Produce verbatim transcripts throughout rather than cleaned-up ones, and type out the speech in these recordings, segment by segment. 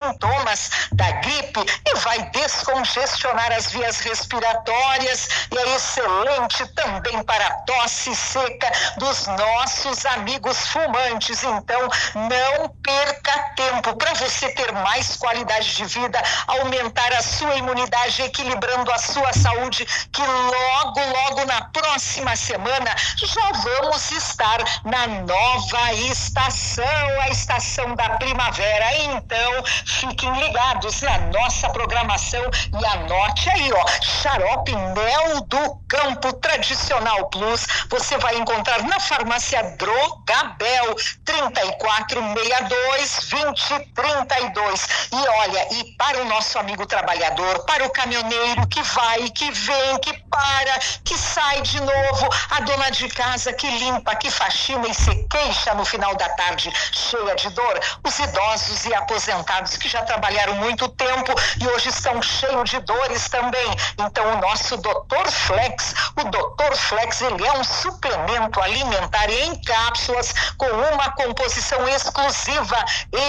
sintomas da gripe e vai descongestionar as vias respiratórias e é excelente também para a tosse seca dos nossos amigos fumantes. Então, não perca tempo para você ter mais qualidade de vida, aumentar a sua imunidade, equilibrando a sua saúde, que logo, logo na próxima semana já vamos estar na nova estação, a estação da primavera. Então, fiquem ligados na nossa programação e anote aí, ó, xarope Mel do Campo Tradicional Plus, você vai encontrar na farmácia Drogabel, trinta e quatro sessenta e dois, vinte, trinta e dois. E olha, e para o nosso amigo trabalhador, para o caminhoneiro que vai, que vem, que para, que sai de novo, a dona de casa que limpa, que faxina e se queixa no final da tarde, cheia de dor, os idosos e aposentados que já trabalharam muito tempo e hoje estão cheios de dores também. Então o nosso doutor Flex, o doutor Flex, ele é um suplemento alimentar em cápsulas com uma composição exclusiva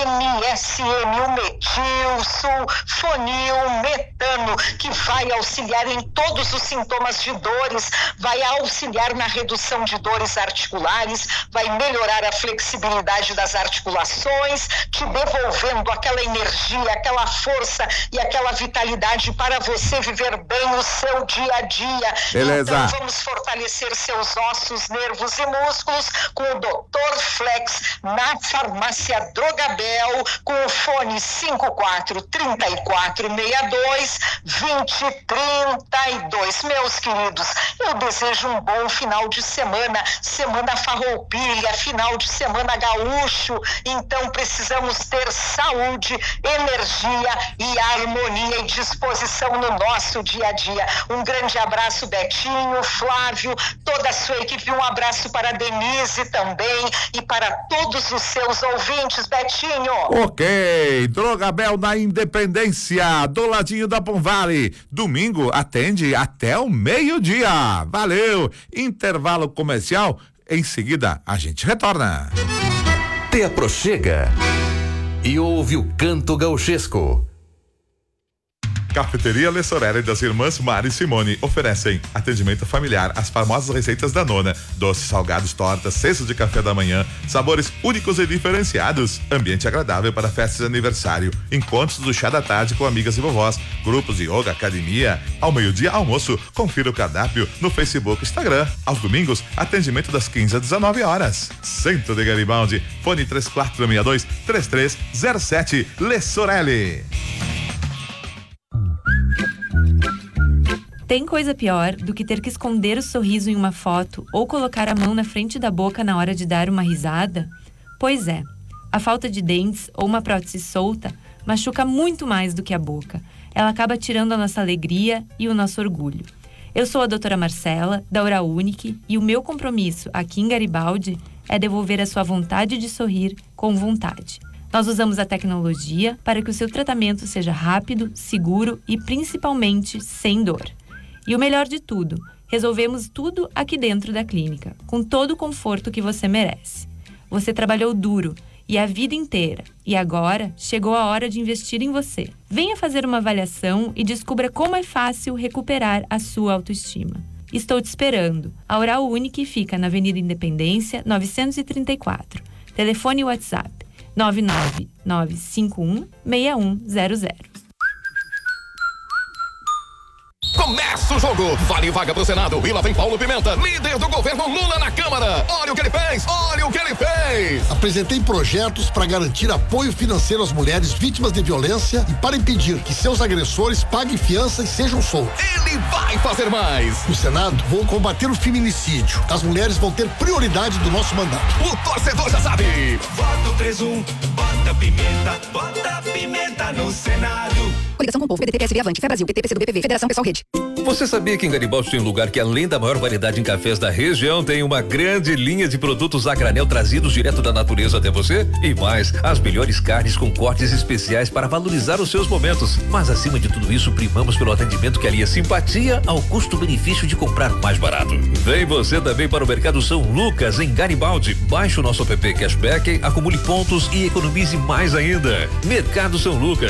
M S M, o metil, sulfonil, metano, que vai auxiliar em todos os sintomas de dores, vai auxiliar na redução de dores articulares, vai melhorar a flexibilidade das articulações, te devolvendo aquela energia, aquela força e aquela vitalidade para você viver bem o seu dia a dia. Beleza. Então vamos fortalecer seus ossos, nervos e músculos com o doutor Flex na farmácia Drogabel, com o fone cinco quatro, trinta e quatro, sessenta e dois, vinte, trinta e dois. Meus queridos, eu desejo um bom final de semana, semana farroupilha, final de semana gaúcho. Então precisamos ter saúde, energia e harmonia e disposição no nosso dia a dia. Um grande abraço, Betinho, Flávio, toda a sua equipe, um abraço para a Denise também e para todos os seus ouvintes, Betinho. Ok, Drogabel na Independência, do ladinho da Ponvale, domingo atende até o meio-dia. Valeu, intervalo comercial, em seguida a gente retorna. Te aproxega e ouve o canto gauchesco. Cafeteria Le Sorelli das irmãs Mari e Simone oferecem atendimento familiar, as famosas receitas da nona, doces, salgados, tortas, cestos de café da manhã, sabores únicos e diferenciados, ambiente agradável para festas de aniversário, encontros do chá da tarde com amigas e vovós, grupos de yoga, academia, ao meio-dia almoço. Confira o cardápio no Facebook e Instagram. Aos domingos, atendimento das quinze às dezenove horas. Centro de Garibaldi, fone três quatro seis dois, três três zero sete. Le Sorelli. Tem coisa pior do que ter que esconder o sorriso em uma foto ou colocar a mão na frente da boca na hora de dar uma risada? Pois é, a falta de dentes ou uma prótese solta machuca muito mais do que a boca. Ela acaba tirando a nossa alegria e o nosso orgulho. Eu sou a doutora Marcela, da Oral Unique, e o meu compromisso aqui em Garibaldi é devolver a sua vontade de sorrir com vontade. Nós usamos a tecnologia para que o seu tratamento seja rápido, seguro e principalmente sem dor. E o melhor de tudo, resolvemos tudo aqui dentro da clínica, com todo o conforto que você merece. Você trabalhou duro e a vida inteira, e agora chegou a hora de investir em você. Venha fazer uma avaliação e descubra como é fácil recuperar a sua autoestima. Estou te esperando. A Oral Unique fica na Avenida Independência, novecentos e trinta e quatro. Telefone e WhatsApp nove nove nove cinco um seis um zero zero. Começa o jogo, vale vaga pro Senado e lá vem Paulo Pimenta, líder do governo Lula na Câmara. Olha o que ele fez, olha o que ele fez. Apresentei projetos para garantir apoio financeiro às mulheres vítimas de violência e para impedir que seus agressores paguem fiança e sejam soltos. Ele vai fazer mais. No Senado, vou combater o feminicídio. As mulheres vão ter prioridade do nosso mandato. O torcedor já sabe. Voto três um, bota pimenta, bota pimenta no Senado. Coligação com o Povo, P D T, P S B, Avante, Fé Brasil, P T, P C do B, P V, Federação Pessoal Rede. Você sabia que em Garibaldi tem um lugar que, além da maior variedade em cafés da região, tem uma grande linha de produtos a granel trazidos direto da natureza até você? E mais, as melhores carnes com cortes especiais para valorizar os seus momentos. Mas acima de tudo isso, primamos pelo atendimento que alia simpatia ao custo-benefício de comprar mais barato. Vem você também para o Mercado São Lucas, em Garibaldi. Baixe o nosso app Cashback, acumule pontos e economize mais ainda. Mercado São Lucas.